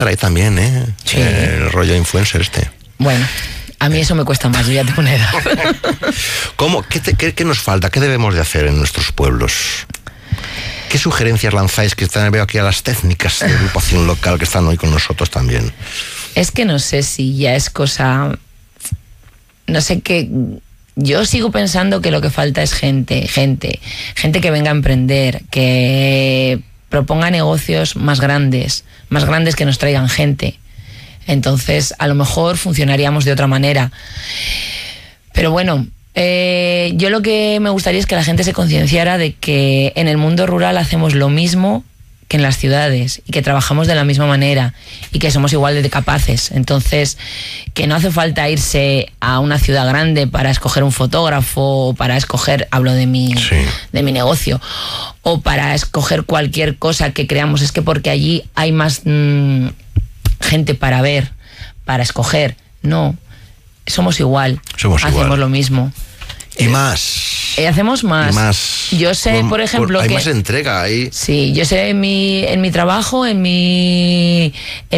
ahí también, Sí. El rollo influencer este. Bueno, a mí eso me cuesta más, yo ya tengo una edad. ¿Cómo? ¿Qué nos falta? ¿Qué debemos de hacer en nuestros pueblos? ¿Qué sugerencias lanzáis? Que veo aquí a las técnicas de agrupación local que están hoy con nosotros también. Es que no sé si ya es cosa... No sé qué... Yo sigo pensando que lo que falta es gente que venga a emprender, que proponga negocios más grandes que nos traigan gente. Entonces, a lo mejor funcionaríamos de otra manera. Pero bueno, yo lo que me gustaría es que la gente se concienciara de que en el mundo rural hacemos lo mismo que en las ciudades y que trabajamos de la misma manera y que somos igual de capaces. Entonces, que no hace falta irse a una ciudad grande para escoger un fotógrafo o para escoger, hablo de mi negocio, o para escoger cualquier cosa que creamos. Es que porque allí hay más gente para ver, para escoger. No, somos igual. Hacemos lo mismo. Y más. Hacemos más. Yo sé, por ejemplo, hay que... más entrega ahí. Sí, yo sé en mi trabajo, en mi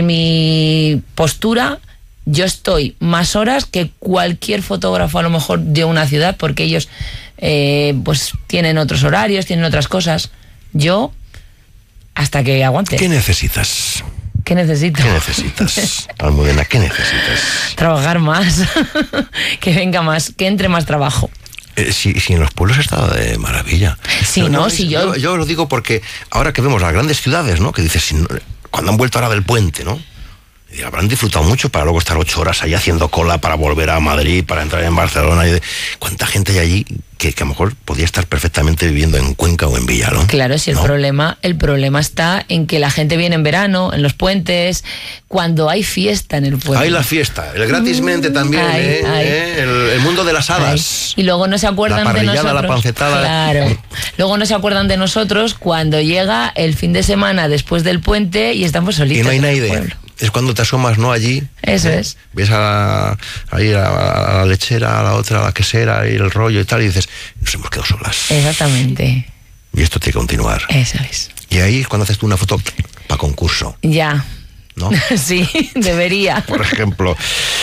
postura, yo estoy más horas que cualquier fotógrafo a lo mejor de una ciudad, porque ellos pues tienen otros horarios, tienen otras cosas. Yo, hasta que aguante. ¿Qué necesitas? ¿Qué necesito? ¿Qué necesitas, Almudena? ¿Qué necesitas? Trabajar más, que venga más, que entre más trabajo. Si en los pueblos está de maravilla. Sí, yo lo digo porque ahora que vemos las grandes ciudades, ¿no? Que dices, cuando han vuelto ahora del puente, ¿no? Y habrán disfrutado mucho para luego estar 8 horas ahí haciendo cola para volver a Madrid, para entrar en Barcelona. ¿Cuánta gente hay allí que a lo mejor podía estar perfectamente viviendo en Cuenca o en Villa, ¿no? Claro, si el problema está en que la gente viene en verano, en los puentes, cuando hay fiesta en el pueblo. Hay la fiesta, el gratismente también, el mundo de las hadas. Y luego no se acuerdan de nosotros. La pancetada. Claro. Luego no se acuerdan de nosotros cuando llega el fin de semana después del puente y estamos solitos. Y no hay nadie. Es cuando te asomas, ¿no? Allí. Eso es. Ves ahí a la lechera, a la otra, a la quesera, y el rollo y tal, y dices, nos hemos quedado solas. Exactamente. Y esto tiene que continuar. Eso es. Y ahí es cuando haces tú una foto para concurso. Ya. ¿No? Sí, debería. Por ejemplo.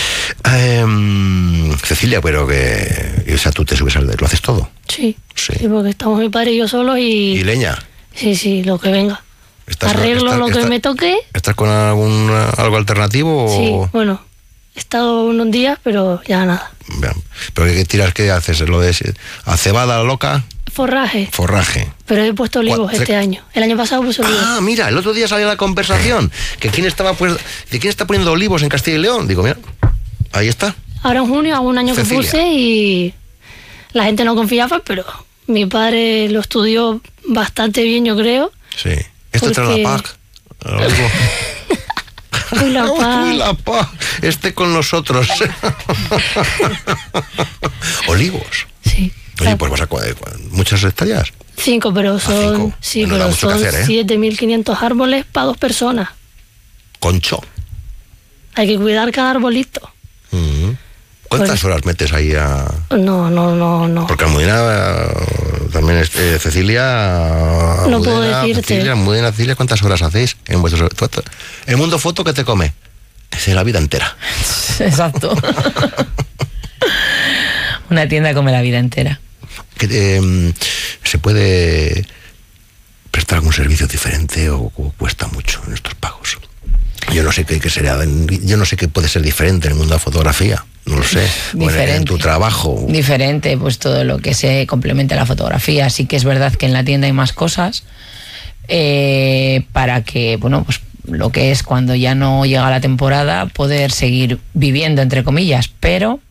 Cecilia, pero que... O sea, tú te subes lo haces todo. Sí, porque estamos mi padre y yo solos y... ¿Y leña? Sí, lo que venga. Arreglo lo que me toque. ¿Estás con algo alternativo? Sí, bueno, he estado unos días, pero ya nada. Bien. ¿Pero qué tiras? ¿Qué haces? ¿Lo de a cebada loca? Forraje. Pero he puesto olivos este año. El año pasado puse olivos. Ah, mira, el otro día salió la conversación que quién está poniendo olivos en Castilla y León. Digo, mira, ahí está. Ahora en junio hago un año Cecilia. que puse y la gente no confiaba, pero mi padre lo estudió bastante bien, yo creo. Sí. Esto trae la PAC. Uy, la PAC. Esté con nosotros. Olivos. Sí. Oye, pues vas a muchas hectáreas. 5, pero son... 5. Sí, no pero son hacer, 7.500 árboles para 2 personas. Concho. Hay que cuidar cada arbolito. ¿Cuántas horas metes ahí a...? No. Porque Almudena también es Cecilia... No puedo decirte. Cecilia, ¿cuántas horas hacéis en vuestro... El mundo foto que te come? Es de la vida entera. Exacto. Una tienda come la vida entera. ¿Se puede prestar algún servicio diferente o cuesta mucho en estos pagos? Yo no sé yo no sé qué puede ser diferente en el mundo de la fotografía. No lo sé. Diferente. En tu trabajo. Diferente, pues todo lo que se complementa a la fotografía. Sí que es verdad que en la tienda hay más cosas para que, bueno, pues lo que es cuando ya no llega la temporada, poder seguir viviendo, entre comillas, pero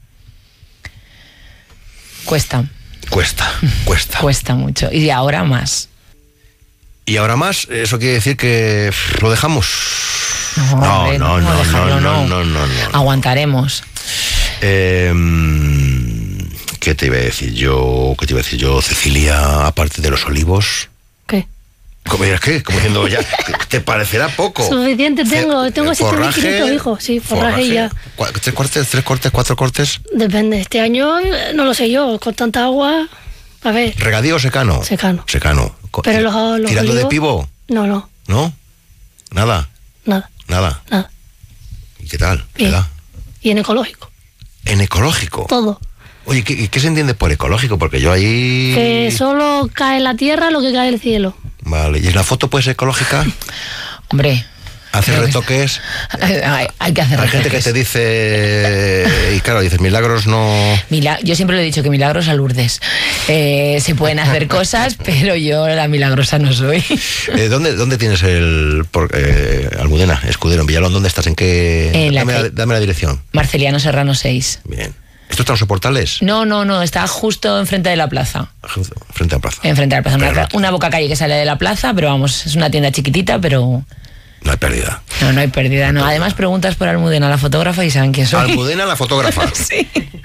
cuesta. Cuesta mucho. Y ahora más. ¿Y ahora más? ¿Eso quiere decir que lo dejamos? No. Aguantaremos. ¿Qué te iba a decir yo, Cecilia, aparte de los olivos? ¿Qué? Como diciendo ya, ¿te parecerá poco? Suficiente tengo 7.500 hijos, sí, forraje y ya. 3 cortes, 4 cortes. Depende, este año no lo sé yo, con tanta agua, a ver. ¿Regadío o secano? Secano. Pero los ¿Tirando olivos, de pivo? No. ¿No? Nada. Nada. Nada. ¿Y qué tal? Bien. ¿Qué da? Y en ecológico. ¿En ecológico? Todo. Oye, ¿qué se entiende por ecológico? Porque yo ahí... Que solo cae en la tierra lo que cae del cielo. Vale, ¿y la foto puede ser ecológica? Hombre. ¿Hacer retoques? Hay que hacer Hay retoques. gente que te dice... Y claro, dices, milagros no... Yo siempre lo he dicho, que milagros a Lourdes. Se pueden hacer cosas, pero yo la milagrosa no soy. ¿Dónde tienes Almudena, Escudero, en Villalón? ¿Dónde estás? ¿En qué...? Dame la dirección. Marceliano Serrano 6. Bien. ¿Esto está en los Soportales? No, está justo enfrente de la plaza. Frente a la plaza. Enfrente de la plaza. Pero Una boca calle que sale de la plaza, pero vamos, es una tienda chiquitita, pero... No hay pérdida. No hay pérdida, no. Además preguntas por Almudena, la fotógrafa, y saben quién soy. Almudena, la fotógrafa. Sí.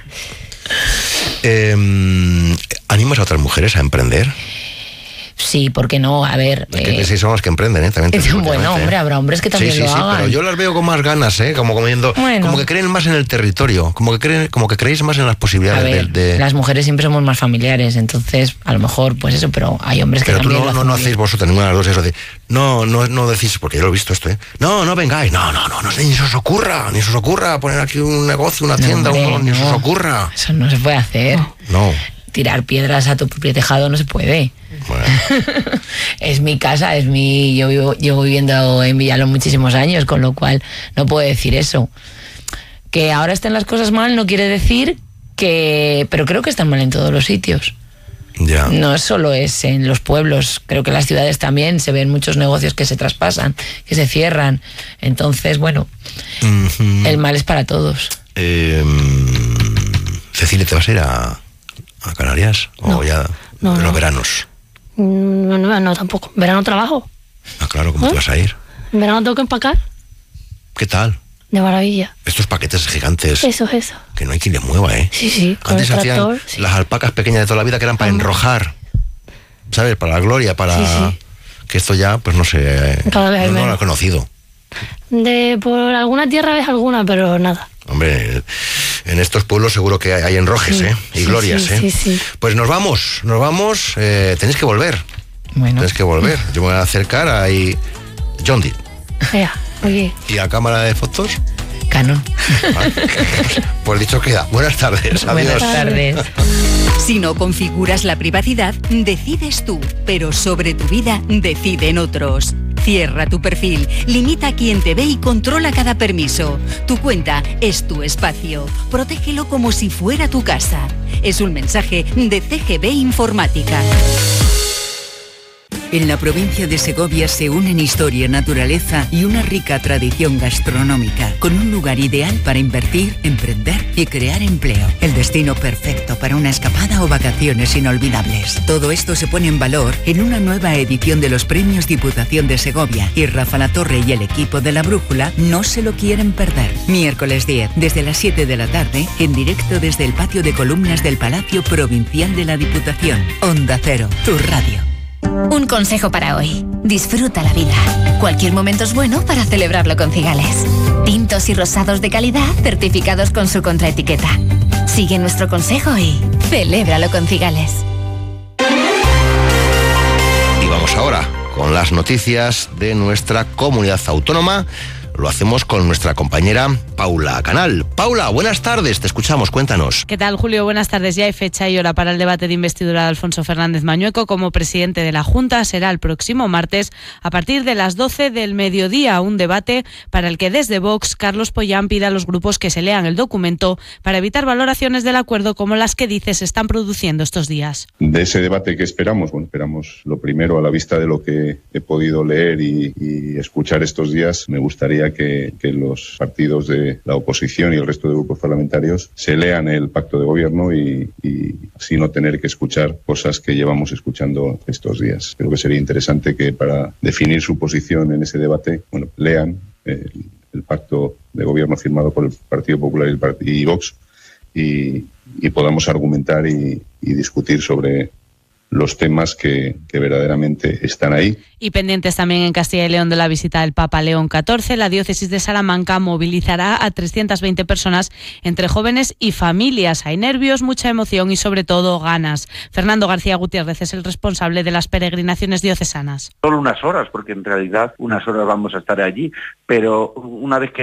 ¿Animas a otras mujeres a emprender? Sí, ¿por qué no? A ver... que sí son los que emprenden, también te digo, bueno, hombre, habrá hombres que también lo hagan. Pero yo las veo con más ganas, como comiendo, como que creen más en el territorio, como que creéis más en las posibilidades de... Las mujeres siempre somos más familiares, entonces a lo mejor pues eso, pero hay hombres que también... Pero tú no hacéis vosotros ninguna de las dos eso de... No decís, porque yo lo he visto esto, No vengáis, ni se os ocurra poner aquí un negocio, una tienda, ni se os ocurra. Eso no se puede hacer. No. Tirar piedras a tu propio tejado no se puede. Bueno. Es mi casa, yo llevo viviendo en Villalón muchísimos años, con lo cual no puedo decir eso. Que ahora estén las cosas mal no quiere decir que... Pero creo que están mal en todos los sitios. Ya. No solo es en los pueblos, creo que en las ciudades también se ven muchos negocios que se traspasan, que se cierran. Entonces, bueno, el mal es para todos. Cecilia, ¿te vas a ir a Canarias? No. ¿O ya en los veranos? No, tampoco. En verano trabajo. Ah, claro, ¿cómo te vas a ir? En verano tengo que empacar. ¿Qué tal? De maravilla. Estos paquetes gigantes. Eso. Que no hay quien les mueva, ¿eh? Sí, con Antes el tractor, hacían las alpacas pequeñas de toda la vida que eran para enrojar. ¿Sabes? Para la gloria, para... Sí. Que esto ya, pues no sé... Cada vez no menos. lo he conocido. Por alguna tierra ves alguna, pero nada. Hombre, en estos pueblos seguro que hay enrojes, y glorias, Sí. Pues nos vamos. Tenéis que volver. Bueno. Tenéis que volver. Yo me voy a acercar ahí... John Deere. Oye. ¿Y a cámara de fotos? Canon. Pues dicho queda. Buenas tardes. Adiós. Buenas tardes. Si no configuras la privacidad, decides tú, pero sobre tu vida deciden otros. Cierra tu perfil, limita a quien te ve y controla cada permiso. Tu cuenta es tu espacio. Protégelo como si fuera tu casa. Es un mensaje de CGB Informática. En la provincia de Segovia se unen historia, naturaleza y una rica tradición gastronómica, con un lugar ideal para invertir, emprender y crear empleo. El destino perfecto para una escapada o vacaciones inolvidables. Todo esto se pone en valor en una nueva edición de los Premios Diputación de Segovia, y Rafa Latorre y el equipo de La Brújula no se lo quieren perder. Miércoles 10, desde las 7 de la tarde, en directo desde el patio de columnas del Palacio Provincial de la Diputación. Onda Cero, tu radio. Un consejo para hoy. Disfruta la vida. Cualquier momento es bueno para celebrarlo con Cigales. Tintos y rosados de calidad certificados con su contraetiqueta. Sigue nuestro consejo y celébralo con Cigales. Y vamos ahora con las noticias de nuestra comunidad autónoma. Lo hacemos con nuestra compañera Paula Canal. Paula, buenas tardes, te escuchamos, cuéntanos. ¿Qué tal, Julio? Buenas tardes. Ya hay fecha y hora para el debate de investidura de Alfonso Fernández Mañueco como presidente de la Junta. Será el próximo martes a partir de las 12 del mediodía. Un debate para el que desde Vox, Carlos Pollán pide a los grupos que se lean el documento para evitar valoraciones del acuerdo como las que dice se están produciendo estos días. De ese debate, ¿qué esperamos? Bueno, esperamos lo primero, a la vista de lo que he podido leer y escuchar estos días, me gustaría que los partidos de la oposición y el resto de grupos parlamentarios se lean el pacto de gobierno y así no tener que escuchar cosas que llevamos escuchando estos días. Creo que sería interesante que para definir su posición en ese debate, lean el pacto de gobierno firmado por el Partido Popular y Vox y podamos argumentar y discutir sobre los temas que verdaderamente están ahí. Y pendientes también en Castilla y León de la visita del Papa León XIV, la diócesis de Salamanca movilizará a 320 personas entre jóvenes y familias. Hay nervios, mucha emoción y sobre todo ganas. Fernando García Gutiérrez es el responsable de las peregrinaciones diocesanas. Solo unas horas, porque en realidad unas horas vamos a estar allí, pero una vez que